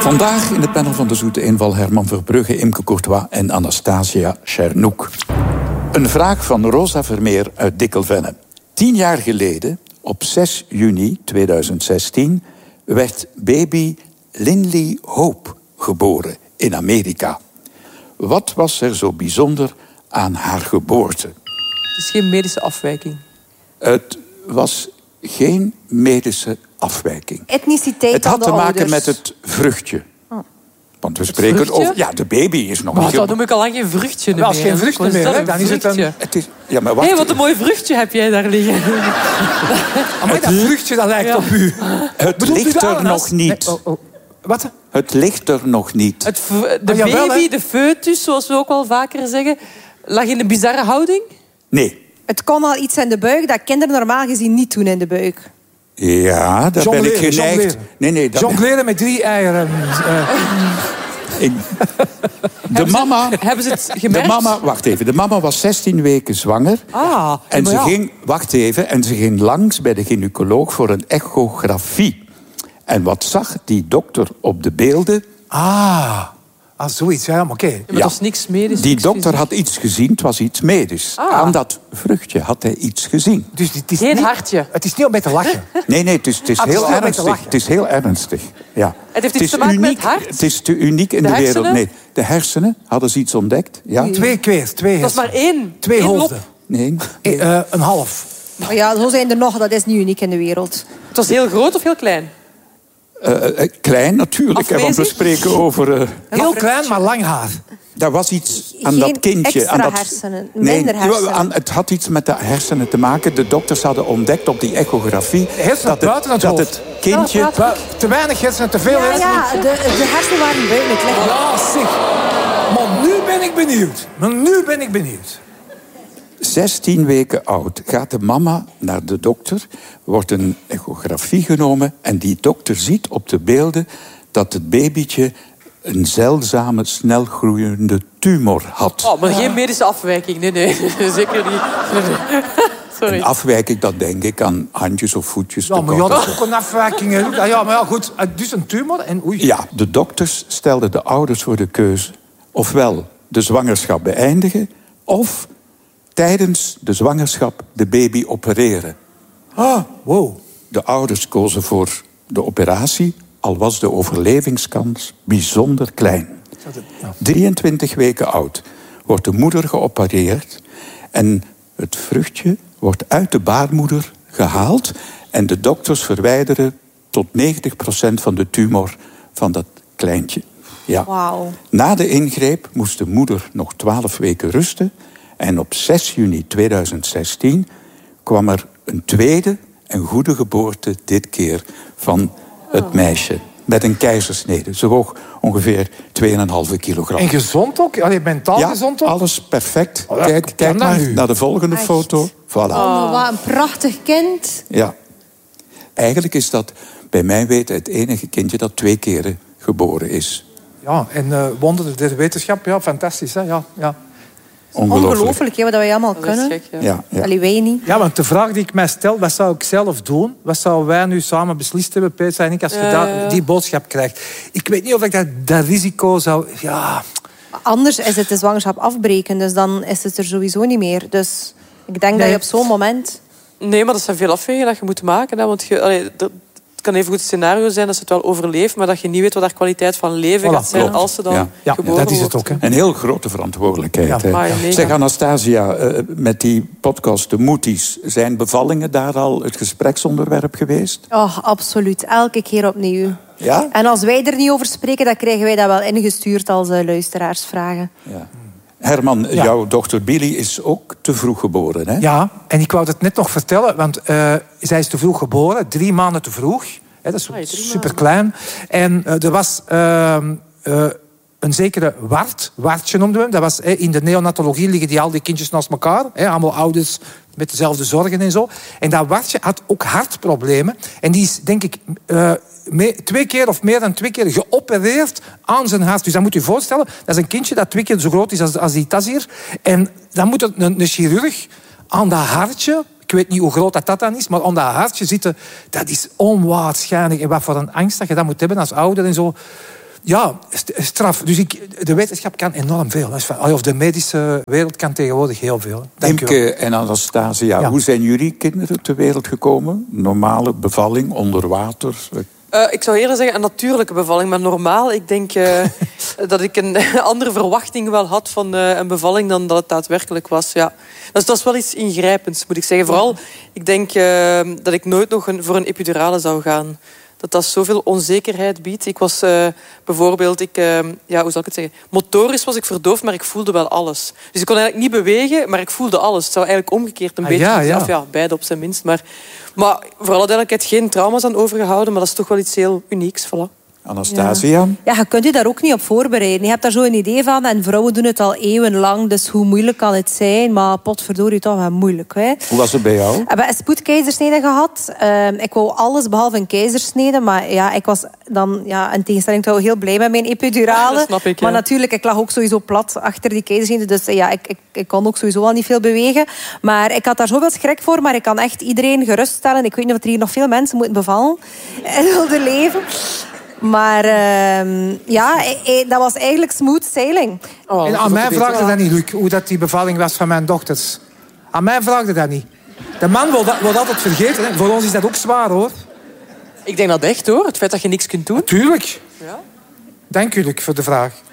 Vandaag in het panel van de Zoete Inval Herman Verbrugge, Imke Courtois en Anastasia Chernouk. Een vraag van Rosa Vermeer uit Dikkelvenne. 10 jaar geleden, op 6 juni 2016, werd baby Linley Hope geboren in Amerika. Wat was er zo bijzonder aan haar geboorte? Het is geen medische afwijking. Het was geen medische afwijking. Etniciteit Het had van de te maken ouders. met het vruchtje. Oh. Want we spreken vruchtje? over... Ja, de baby is nog niet... Dat noem ik al lang geen vruchtje meer. Als geen vruchtje Wat is meer, dat, hè, een dan is het een... vruchtje? Het is... Ja, maar wacht. Hé, wat een mooi vruchtje heb jij daar liggen. Maar dat vruchtje dat lijkt op u. Het Bedoelt u ligt de er ananas? nog niet. Nee, Wat? Het ligt er nog niet. De jawel, baby, hè? de foetus, zoals we ook wel vaker zeggen, lag in een bizarre houding. Nee. Het kon al iets in de buik dat kinderen normaal gezien niet doen in de buik. Ja, daar ben ik Jongleren, geneigd. jongleren. Nee, dat... Jongleren met 3 eieren. De mama... Hebben ze het De gemerkt? mama, wacht even. De mama was 16 weken zwanger. Ah, En maar ze ja. ging, wacht even, en ze ging langs bij de gynaecoloog voor een echografie. En wat zag die dokter op de beelden? Zoiets. Ja, maar oké. Ja, maar dat is niks medisch. Die niks dokter fysiek. had iets gezien, het was iets medisch. Ah. Aan dat vruchtje had hij iets gezien. Dus het is Geen niet, hartje. Het is niet om mee te lachen. Nee, het is het is heel wel met te ernstig. lachen. Het is heel ernstig, ja. Het heeft Het iets is te maken met uniek. het hart? Het is te uniek in De de wereld. hersenen? Nee, de hersenen, hadden ze iets ontdekt? Ja? 2 keer, 2 Dat is maar één. 2 Eén hoofden. lop. Nee. Een half. Maar ja, zo zijn er nog. Dat is niet uniek in de wereld. Het was heel groot of heel klein? Klein natuurlijk, hè, want we Afwezig? spreken over... Heel klein, maar lang haar. Daar was iets aan Geen dat kindje. extra aan dat... hersenen, minder hersenen. Het had iets met de hersenen te maken. De dokters hadden ontdekt op die echografie... hersenen buiten het hoofd. het kindje... Te weinig hersenen, te veel hersenen. Ja, de hersenen waren buiten het lichaam. Ja, zeg. Maar nu ben ik benieuwd. 16 weken oud gaat de mama naar de dokter, wordt een echografie genomen en die dokter ziet op de beelden dat het babytje een zeldzame, snelgroeiende tumor had. Oh, maar geen medische afwijking. Nee. Zeker niet. Nee. Sorry. Een afwijking, dat denk ik aan handjes of voetjes. Ja, maar ja, dat is ook een afwijking. Hè. Ja, maar ja, goed. Dus een tumor en oei. Ja, de dokters stelden de ouders voor de keuze ofwel de zwangerschap beëindigen of tijdens de zwangerschap de baby opereren. Wow. De ouders kozen voor de operatie, al was de overlevingskans bijzonder klein. 23 weken oud wordt de moeder geopereerd en het vruchtje wordt uit de baarmoeder gehaald en de dokters verwijderen tot 90% van de tumor van dat kleintje. Ja. Wauw. Na de ingreep moest de moeder nog 12 weken rusten en op 6 juni 2016 kwam er een tweede en goede geboorte, dit keer van het meisje. Met een keizersnede. Ze woog ongeveer 2,5 kilogram. En gezond ook? Allee, mentaal Ja, gezond ook? alles perfect. Oh, ja, Kijk kan maar dat nu? naar de volgende Echt? foto. Voilà. Oh, wat een prachtig kind. Ja. Eigenlijk is dat bij mijn weten het enige kindje dat 2 keren geboren is. Ja, en wonderen der wetenschap. Ja, fantastisch. Hè? Ja. Ongelooflijk, hè, wat wij allemaal Dat is kunnen. gek, ja. Ja. Allee, wij niet. Ja, want de vraag die ik mij stel, wat zou ik zelf doen? Wat zouden wij nu samen beslist hebben, Peter en ik, als je die boodschap krijgt? Ik weet niet of ik dat risico zou... Ja. Anders is het de zwangerschap afbreken, dus dan is het er sowieso niet meer. Dus ik denk dat je op zo'n moment... Nee, maar dat zijn veel afwegingen dat je moet maken. Hè, want het kan even goed een scenario zijn dat ze het wel overleeft, maar dat je niet weet wat haar kwaliteit van leven gaat zijn klopt. als ze dan Ja. geboren dat is het wordt. ook. Hè. Een heel grote verantwoordelijkheid. Ja. Hè. Maar ja, mega. Zeg, Anastasia, met die podcast De Moeties, zijn bevallingen daar al het gespreksonderwerp geweest? Oh, absoluut. Elke keer opnieuw. Ja? En als wij er niet over spreken, dan krijgen wij dat wel ingestuurd als luisteraarsvragen. Ja. Herman, jouw dochter Billy is ook te vroeg geboren, hè? Ja, en ik wou het net nog vertellen, want zij is te vroeg geboren, 3 maanden te vroeg. Hè, dat is superklein. En er was een zekere Wartje noemden we hem. Dat was, in de neonatologie liggen die al die kindjes naast elkaar. Allemaal ouders met dezelfde zorgen en zo. En dat Wartje had ook hartproblemen. En die is, denk ik, 2 keer of meer dan 2 keer geopereerd aan zijn hart. Dus dan moet je je voorstellen, dat is een kindje dat 2 keer zo groot is als die tas hier. En dan moet een chirurg aan dat hartje... Ik weet niet hoe groot dat dan is, maar aan dat hartje zitten... Dat is onwaarschijnlijk. En wat voor een angst dat je dat moet hebben als ouder en zo... Ja, straf. Dus de wetenschap kan enorm veel. Of de medische wereld kan tegenwoordig heel veel. Imke en Anastasia, hoe zijn jullie kinderen ter wereld gekomen? Normale bevalling, onder water? Ik zou eerder zeggen een natuurlijke bevalling. Maar normaal, ik denk dat ik een andere verwachting wel had van een bevalling dan dat het daadwerkelijk was. Ja. Dus dat is wel iets ingrijpends, moet ik zeggen. Vooral, ik denk dat ik nooit nog voor een epidurale zou gaan. Dat zoveel onzekerheid biedt. Ik was bijvoorbeeld, hoe zal ik het zeggen? Motorisch was ik verdoofd, maar ik voelde wel alles. Dus ik kon eigenlijk niet bewegen, maar ik voelde alles. Het zou eigenlijk omgekeerd een beetje... Ja, beide op zijn minst. Maar voor alle duidelijkheid geen trauma's aan overgehouden, maar dat is toch wel iets heel unieks. Voilà. Anastasia? Ja, je kunt je daar ook niet op voorbereiden. Je hebt daar zo een idee van en vrouwen doen het al eeuwenlang, dus hoe moeilijk kan het zijn? Maar potverdorie, toch wel moeilijk. Hè? Hoe was het bij jou? Ik heb een spoedkeizersnede gehad. Ik wou alles behalve een keizersnede, maar ja, ik was dan in tegenstelling toch heel blij met mijn epidurale. Dat snap ik, ja. Maar natuurlijk, ik lag ook sowieso plat achter die keizersnede, dus ja, ik kon ook sowieso al niet veel bewegen. Maar ik had daar zoveel schrik voor, maar ik kan echt iedereen geruststellen. Ik weet niet of er hier nog veel mensen moeten bevallen in hun leven. Maar dat was eigenlijk smooth sailing. En aan mij vraagde dat niet, Luc, hoe dat die bevalling was van mijn dochters. Aan mij vraagde dat niet. De man wil altijd vergeten. Hè. Voor ons is dat ook zwaar, hoor. Ik denk dat echt, hoor. Het feit dat je niks kunt doen. Tuurlijk. Ja. Dank u, Luc, voor de vraag.